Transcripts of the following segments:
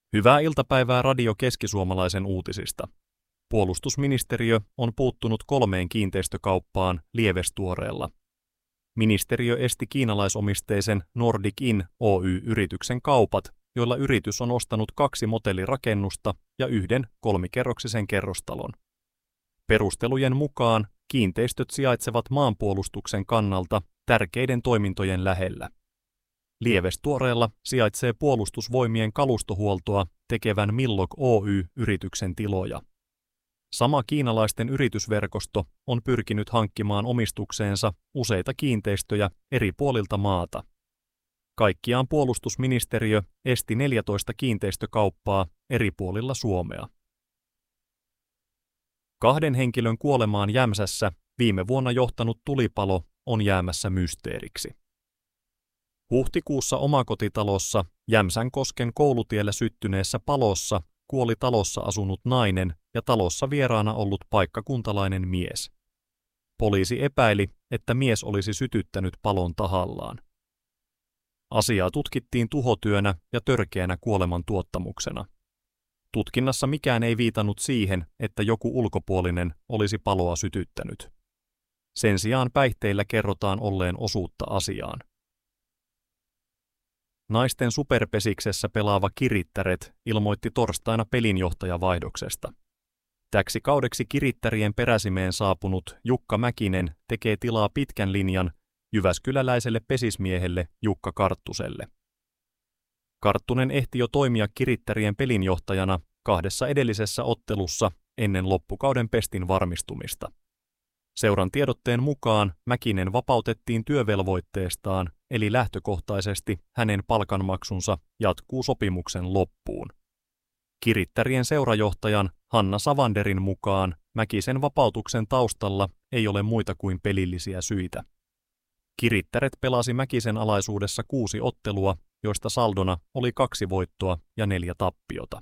Hyvää iltapäivää Radio Keski-Suomalaisen uutisista. Puolustusministeriö on puuttunut 3 kiinteistökauppaan Lievestuoreella. Ministeriö esti kiinalaisomisteisen Nordic Inn Oy-yrityksen kaupat, joilla yritys on ostanut 2 motellirakennusta ja 1 kolmikerroksisen kerrostalon. Perustelujen mukaan kiinteistöt sijaitsevat maanpuolustuksen kannalta tärkeiden toimintojen lähellä. Lievestuoreella sijaitsee Puolustusvoimien kalustohuoltoa tekevän Millog Oy-yrityksen tiloja. Sama kiinalaisten yritysverkosto on pyrkinyt hankkimaan omistukseensa useita kiinteistöjä eri puolilta maata. Kaikkiaan puolustusministeriö esti 14 kiinteistökauppaa eri puolilla Suomea. 2 henkilön kuolemaan Jämsässä viime vuonna johtanut tulipalo on jäämässä mysteeriksi. Huhtikuussa omakotitalossa Jämsänkosken koulutiellä syttyneessä palossa kuoli talossa asunut nainen ja talossa vieraana ollut paikkakuntalainen mies. Poliisi epäili, että mies olisi sytyttänyt palon tahallaan. Asiaa tutkittiin tuhotyönä ja törkeänä kuolemantuottamuksena. Tutkinnassa mikään ei viitannut siihen, että joku ulkopuolinen olisi paloa sytyttänyt. Sen sijaan päihteillä kerrotaan olleen osuutta asiaan. Naisten superpesiksessä pelaava Kirittäret ilmoitti torstaina pelinjohtajavaihdoksesta. Täksi kaudeksi Kirittärien peräsimeen saapunut Jukka Mäkinen tekee tilaa pitkän linjan jyväskyläläiselle pesismiehelle Jukka Karttuselle. Karttunen ehti jo toimia Kirittärien pelinjohtajana 2 edellisessä ottelussa ennen loppukauden pestin varmistumista. Seuran tiedotteen mukaan Mäkinen vapautettiin työvelvoitteestaan, eli lähtökohtaisesti hänen palkanmaksunsa jatkuu sopimuksen loppuun. Kirittärien seurajohtajan Hanna Savanderin mukaan Mäkisen vapautuksen taustalla ei ole muita kuin pelillisiä syitä. Kirittäret pelasi Mäkisen alaisuudessa 6 ottelua, joista saldona oli 2 voittoa ja 4 tappiota.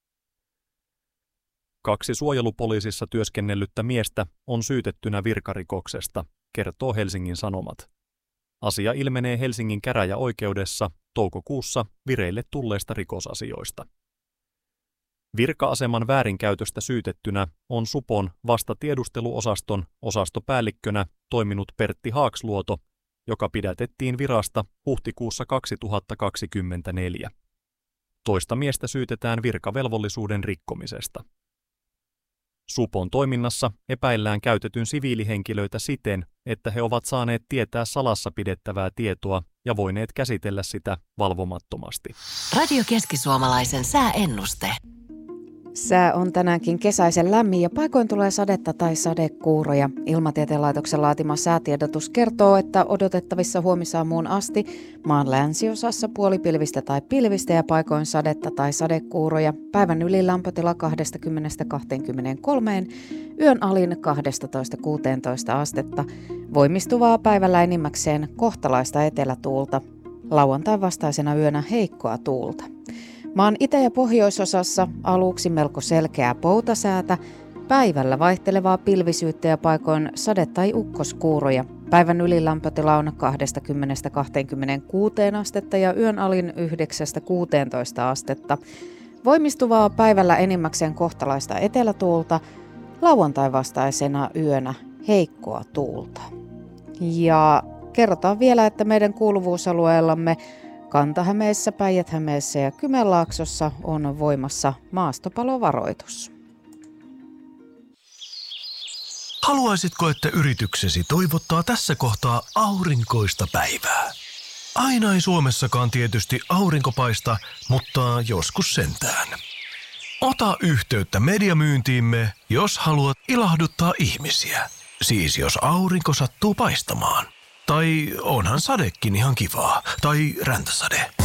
2 suojelupoliisissa työskennellyttä miestä on syytettynä virkarikoksesta, kertoo Helsingin Sanomat. Asia ilmenee Helsingin käräjäoikeudessa toukokuussa vireille tulleista rikosasioista. Virka-aseman väärinkäytöstä syytettynä on Supon vastatiedusteluosaston osastopäällikkönä toiminut Pertti Haaksluoto, joka pidätettiin virasta huhtikuussa 2024. Toista miestä syytetään virkavelvollisuuden rikkomisesta. Supon toiminnassa epäillään käytetyn siviilihenkilöitä siten, että he ovat saaneet tietää salassa pidettävää tietoa ja voineet käsitellä sitä valvomattomasti. Radio Keski-Suomalaisen sääennuste. Sää on tänäänkin kesäisen lämmin ja paikoin tulee sadetta tai sadekuuroja. Ilmatieteen laitoksen laatima säätiedotus kertoo, että odotettavissa huomisaamuun asti maan länsiosassa puolipilvistä tai pilvistä ja paikoin sadetta tai sadekuuroja. Päivän ylilämpötila 20–23, yön alin 12–16 astetta. Voimistuvaa päivällä enimmäkseen kohtalaista etelätuulta. Lauantain vastaisena yönä heikkoa tuulta. Maan itä- ja pohjoisosassa aluksi melko selkeää poutasäätä, päivällä vaihtelevaa pilvisyyttä ja paikoin sade- tai ukkoskuuroja. Päivän ylilämpötila on 20–26 astetta ja yön alin 9–16 astetta. Voimistuvaa päivällä enimmäkseen kohtalaista etelätuulta, lauantain vastaisena yönä heikkoa tuulta. Ja kerrotaan vielä, että meidän kuuluvuusalueellamme Kanta-Hämeessä, Päijät-Hämeessä ja Kymenlaaksossa on voimassa maastopalovaroitus. Haluaisitko, että yrityksesi toivottaa tässä kohtaa aurinkoista päivää? Aina ei Suomessakaan tietysti aurinko paista, mutta joskus sentään. Ota yhteyttä mediamyyntiimme, jos haluat ilahduttaa ihmisiä. Siis jos aurinko sattuu paistamaan. Tai onhan sadekin ihan kivaa. Tai räntäsade.